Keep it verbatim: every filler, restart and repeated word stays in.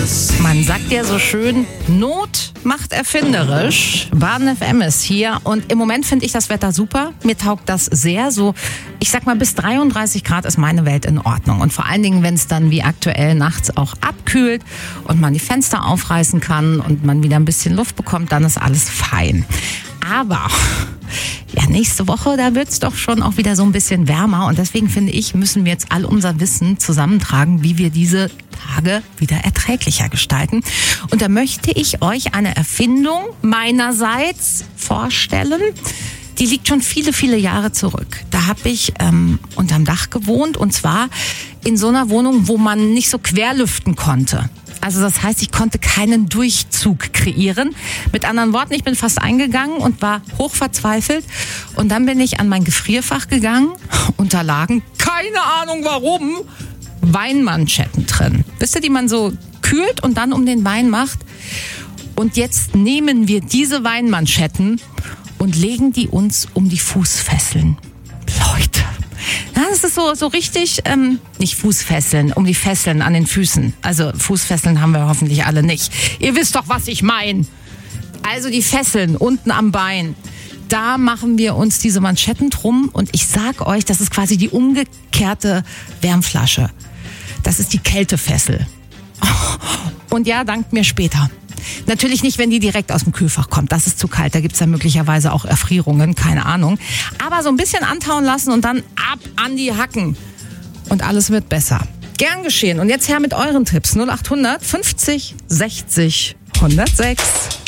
Man sagt ja so schön, Not macht erfinderisch. Baden F M ist hier und im Moment finde ich das Wetter super. Mir taugt das sehr. So, ich sag mal, bis dreiunddreißig Grad ist meine Welt in Ordnung. Und vor allen Dingen, wenn es dann wie aktuell nachts auch abkühlt und man die Fenster aufreißen kann und man wieder ein bisschen Luft bekommt, dann ist alles fein. Aber ja, nächste Woche, da wird es doch schon auch wieder so ein bisschen wärmer. Und deswegen finde ich, müssen wir jetzt all unser Wissen zusammentragen, wie wir diese Tage wieder erträglicher gestalten. Und da möchte ich euch eine Erfindung meinerseits vorstellen. Die liegt schon viele, viele Jahre zurück. Da habe ich ähm, unterm Dach gewohnt und zwar in so einer Wohnung, wo man nicht so querlüften konnte. Also das heißt, ich konnte keinen Durchzug kreieren. Mit anderen Worten, ich bin fast eingegangen und war hochverzweifelt. Und dann bin ich an mein Gefrierfach gegangen und da lagen, keine Ahnung warum, Weinmanschetten drin. Wisst ihr, die man so kühlt und dann um den Wein macht? Und jetzt nehmen wir diese Weinmanschetten und legen die uns um die Fußfesseln. Leute. Ja, das ist so, so richtig, ähm, nicht Fußfesseln, um die Fesseln an den Füßen. Also Fußfesseln haben wir hoffentlich alle nicht. Ihr wisst doch, was ich meine. Also die Fesseln unten am Bein. Da machen wir uns diese Manschetten drum und ich sag euch, das ist quasi die umgekehrte Wärmflasche. Das ist die Kältefessel. Und ja, dankt mir später. Natürlich nicht, wenn die direkt aus dem Kühlfach kommt. Das ist zu kalt. Da gibt's ja möglicherweise auch Erfrierungen. Keine Ahnung. Aber so ein bisschen antauen lassen und dann ab an die Hacken. Und alles wird besser. Gern geschehen. Und jetzt her mit euren Tipps. null acht hundert fünfzig sechzig hundertsechs.